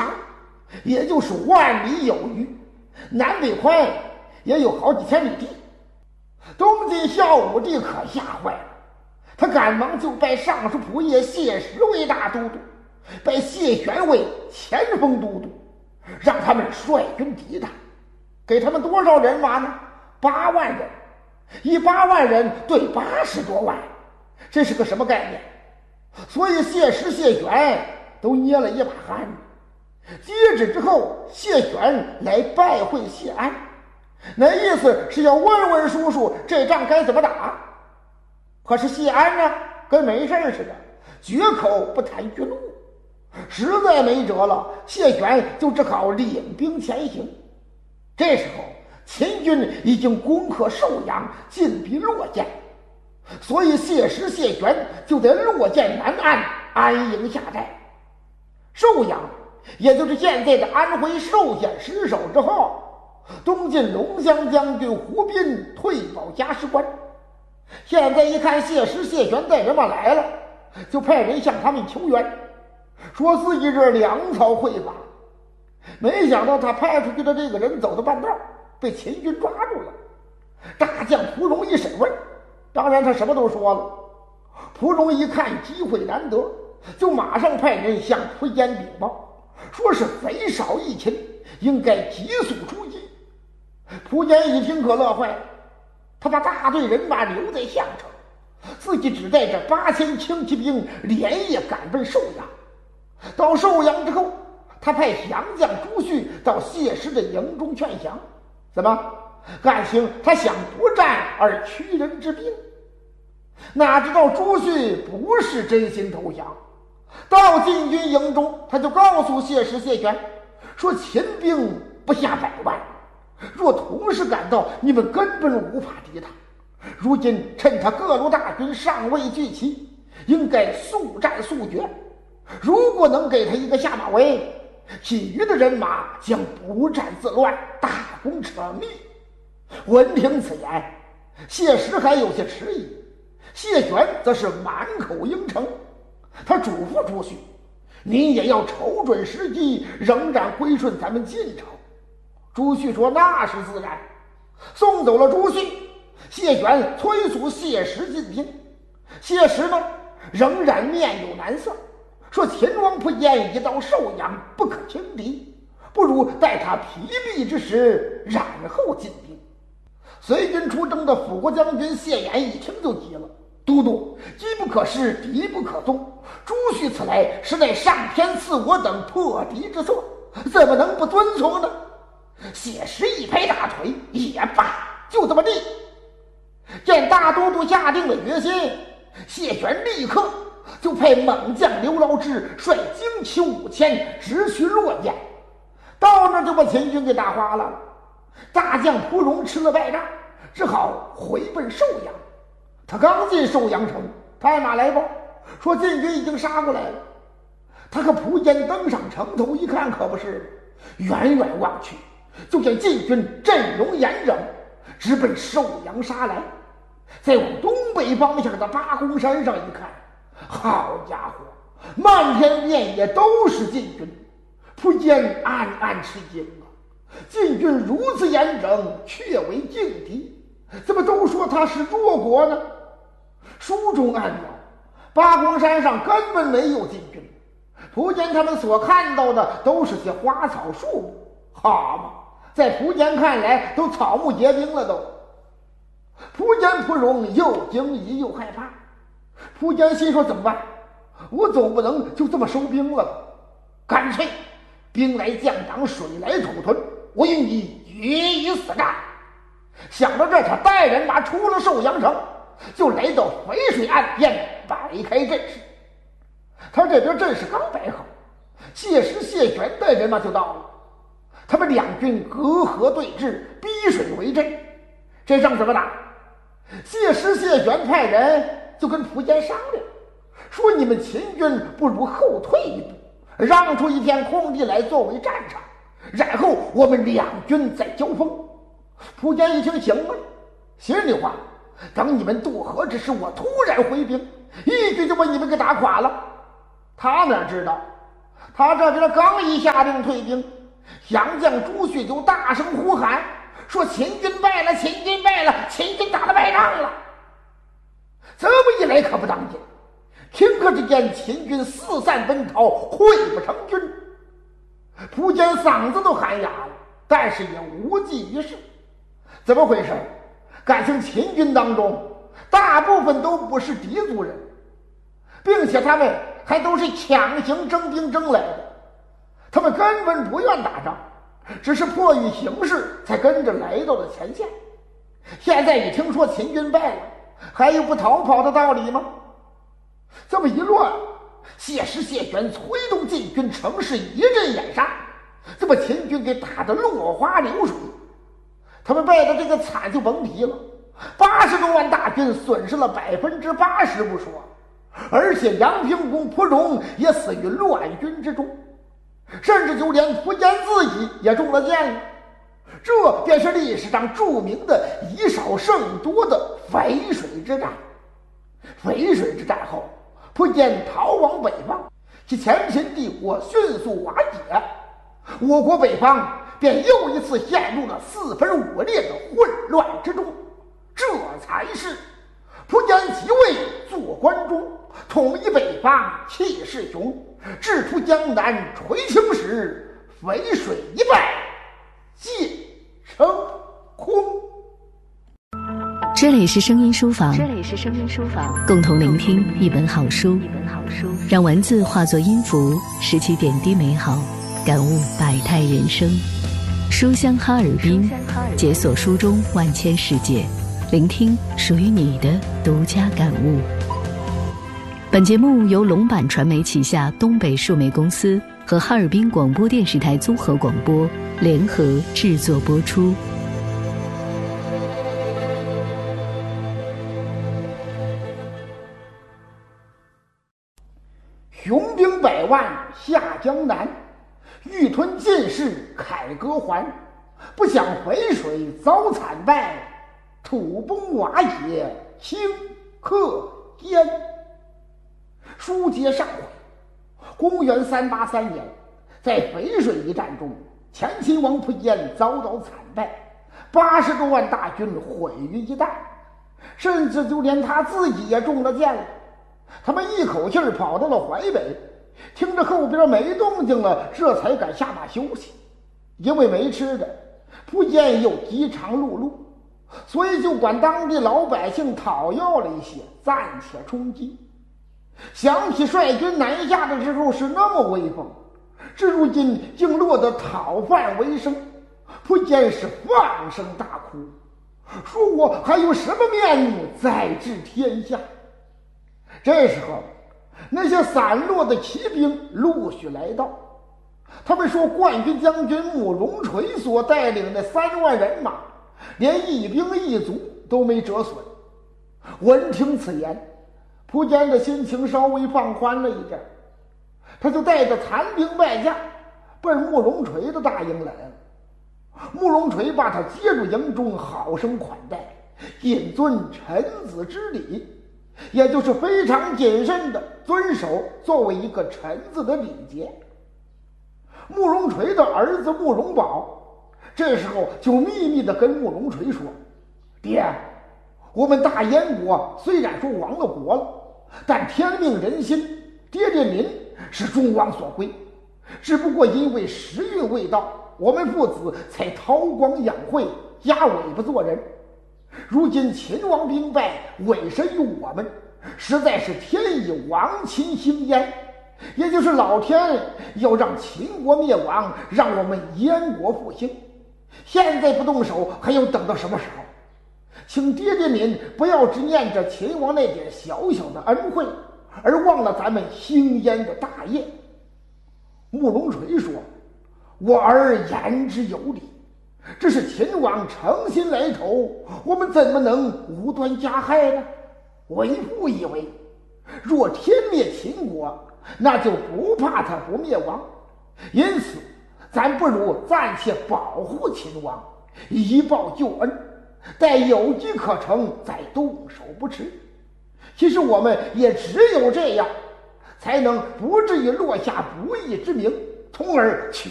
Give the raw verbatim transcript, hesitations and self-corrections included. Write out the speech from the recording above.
长，也就是万里有余，南北宽也有好几千里地。东晋孝武帝可吓坏了，他赶忙就拜尚书仆射谢石为大都督，拜谢玄为前锋都督，让他们率军敌他。给他们多少人马呢？八万人，以八万人对八十多万，这是个什么概念？所以谢石、谢玄都捏了一把汗。接旨之后，谢玄来拜会谢安，那意思是要问问叔叔这仗该怎么打。可是谢安呢，跟没事似的，绝口不谈军务。实在没辙了，谢玄就只好领兵前行。这时候秦军已经攻克寿阳，进逼洛涧，所以谢石、谢玄就在洛涧南岸安营下寨。寿阳也就是现在的安徽寿县失守之后，东晋龙骧将军胡斌退保加士官。现在一看谢石、谢玄带人马来了，就派人向他们求援，说自己是粮草匮乏。没想到他派出去的这个人走到半道，被秦军抓住了。大将蒲荣一审问，当然他什么都说了。蒲荣一看机会难得，就马上派人向蒲坚禀报，说是匪少一群，应该急速出击。蒲坚一听可乐坏了，他把大队人马留在项城，自己只带着八千轻骑兵连夜赶奔寿阳。到寿阳之后，他派降将朱旭到谢石的营中劝降，怎么感情他想不战而屈人之兵？哪知道朱旭不是真心投降，到晋军营中，他就告诉谢石、谢玄说秦兵不下百万，若同时赶到，你们根本无法敌他。如今趁他各路大军尚未聚齐，应该速战速决。如果能给他一个下马威，其余的人马将不战自乱，大功扯密。闻听此言，谢石还有些迟疑，谢玄则是满口应承。他嘱咐朱旭，您也要瞅准时机，仍然归顺咱们晋朝。朱旭说那是自然。送走了朱旭，谢玄催促谢石进兵。谢石呢，仍然面有难色，说秦王蒲坚已到寿阳，不可轻敌，不如待他疲弊之时，然后进兵。随军出征的辅国将军谢衍一听就急了，都督，机不可失，敌不可纵，朱旭此来实乃上天赐我等破敌之策，怎么能不遵从呢？谢石一拍大腿，也罢，就这么地。见大都督下定了决心，谢玄立刻就派猛将刘牢之率精骑五千直趋洛涧，到那就把秦军给打花了。大将蒲荣吃了败仗，只好回奔寿阳。他刚进寿阳城，太马来报说晋军已经杀过来了。他和蒲坚登上城头一看，可不是，远远望去，就见晋军阵容严整，直奔寿阳杀来。再往东北方向的八公山上一看，好家伙，漫天遍野都是晋军。蒲坚暗暗吃惊啊，晋军如此严整，却为劲敌，怎么都说他是弱国呢？书中暗表，八公山上根本没有晋军，蒲坚他们所看到的都是些花草树木。好嘛，在蒲坚看来都草木皆兵了都。蒲坚、蒲荣又惊疑又害怕。蒲坚心说怎么办？我总不能就这么收兵了吧？干脆兵来将挡，水来土屯，我与你决一死战。想到这，他带人马出了寿阳城，就来到淝水岸边摆开阵势。他这边阵势刚摆好，谢石、谢玄带人马就到了。他们两军隔河对峙，逼水为阵。这仗怎么打？谢石、谢玄派人就跟蒲坚商量，说你们秦军不如后退一步，让出一片空地来作为战场，然后我们两军再交锋。蒲坚一听行了，心里话，等你们渡河之时，我突然回兵，一举就把你们给打垮了。他哪知道， 他这边刚一下令退兵，降将朱旭就大声呼喊说：“秦军败了，秦军败了，秦军打了败仗了！”这么一来可不当紧，顷刻之间秦军四散奔逃，溃不成军。蒲坚嗓子都喊哑了，但是也无济于事。怎么回事？感情秦军当中大部分都不是狄族人，并且他们还都是强行征兵征来的，他们根本不愿打仗，只是迫于形势才跟着来到了前线。现在一听说秦军败了，还有不逃跑的道理吗？这么一乱，谢师谢玄催动禁军，乘势一阵掩杀，这把秦军给打得落花流水。他们败的这个惨就甭提了，八十多万大军损失了百分之八十不说，而且杨平公蒲荣也死于乱军之中，甚至就连蒲坚自己也中了箭了。这便是历史上著名的以少胜多的淝水之战。淝水之战后，蒲坚逃往北方，其前秦帝国迅速瓦解，我国北方便又一次陷入了四分五裂的混乱之中。这才是蒲坚即位做关中，统一北方，气势雄，制图江南垂青史，淝水一败，皆成空。 这里是声音书房，这里是声音书房，共同聆听一本好书，一本好书，让文字化作音符，拾起点滴美好，感悟百态人生。书香哈尔滨，解锁书中万千世界，聆听属于你的独家感悟。本节目由龙版传媒旗下东北数媒公司和哈尔滨广播电视台综合广播联合制作播出。 雄兵百万下江南，欲吞晋室凯歌还。不想淝水遭惨败，土崩瓦解顷刻间。书接上回，公元三八三年，在淝水一战中，前秦王蒲坚遭到惨败，八十多万大军毁于一旦，甚至就连他自己也中了箭了。他们一口气儿跑到了淮北，听着后边没动静了，这才敢下马休息。因为没吃的，蒲坚又饥肠辘辘，所以就管当地老百姓讨要了一些，暂且充饥。想起率军南下的时候是那么威风，至如今竟落得讨饭为生，蒲坚是放声大哭，说我还有什么面目再治天下。这时候，那些散落的骑兵陆续来到，他们说冠军将军慕容垂所带领的三万人马，连一兵一卒都没折损。闻听此言，蒲坚的心情稍微放宽了一点，他就带着残兵败将奔慕容垂的大营来了。慕容垂把他接入营中，好生款待，谨遵臣子之礼，也就是非常谨慎地遵守作为一个臣子的礼节。慕容垂的儿子慕容宝这时候就秘密地跟慕容垂说：“爹，我们大燕国虽然说亡了国了，但天命人心，爹爹您是众望所归，只不过因为时运未到，我们父子才韬光养晦，压尾巴做人。如今秦王兵败，委身于我们，实在是天以亡秦兴焉，也就是老天要让秦国灭亡，让我们燕国复兴。现在不动手，还要等到什么时候？请爹爹您不要只念着秦王那点小小的恩惠，而忘了咱们兴燕的大业。”慕容垂说：“我儿言之有理，这是秦王诚心来投，我们怎么能无端加害呢？为父以为，若天灭秦国，那就不怕他不灭亡，因此咱不如暂且保护秦王，以报旧恩，待有机可乘再动手不迟。其实我们也只有这样， 才能不至于落下不义之名，从而取